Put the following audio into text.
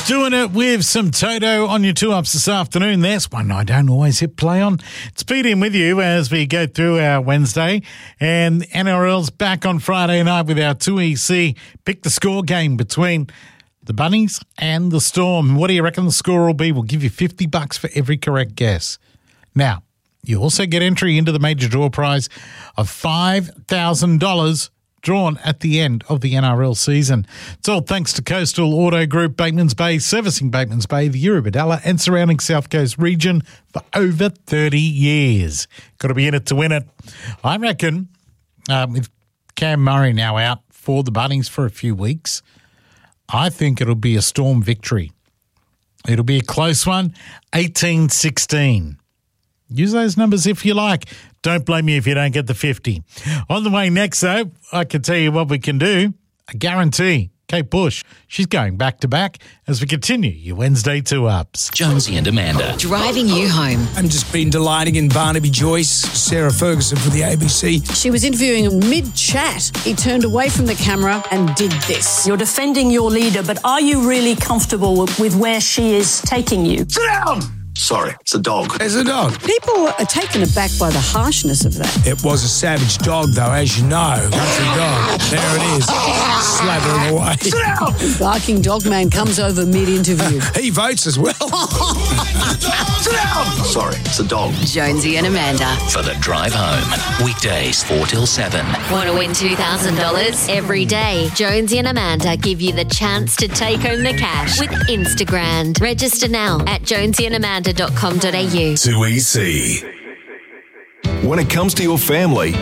Doing it with some Toto on your 2-ups this afternoon. That's one I don't always hit play on. It's Pete in with you as we go through our Wednesday. And NRL's back on Friday night with our 2EC Pick the Score game between the Bunnies and the Storm. What do you reckon the score will be? We'll give you $50 for every correct guess. Now, you also get entry into the major draw prize of $5,000 drawn at the end of the NRL season. It's all thanks to Coastal Auto Group, Batemans Bay, servicing Batemans Bay, the Eurobodalla and surrounding South Coast region for over 30 years. Got to be in it to win it. I reckon with Cam Murray now out for the Bunnies for a few weeks, I think it'll be a Storm victory. It'll be a close one, 18-16. Use those numbers if you like. Don't blame me if you don't get the 50. On the way next, though, I can tell you what we can do. I guarantee Kate Bush, she's going back-to-back as we continue your Wednesday 2-ups. Jonesy and Amanda. Driving you home. I've just been delighting in Barnaby Joyce, Sarah Ferguson for the ABC. She was interviewing him mid-chat. He turned away from the camera and did this. You're defending your leader, but are you really comfortable with where she is taking you? Sit down! Sorry, it's a dog. It's a dog. People are taken aback by the harshness of that. It was a savage dog, though, as you know. Country dog. There it is. Slathering away. Sit down! Barking dog man comes over mid-interview. He votes as well. Sit down! Sorry, it's a dog. Jonesy and Amanda. For the drive home. Weekdays 4 till 7. Want to win $2,000? Every day, Jonesy and Amanda give you the chance to take home the cash with Instagram. Register now at jonesyandamanda.com.au. 2EC. When it comes to your family,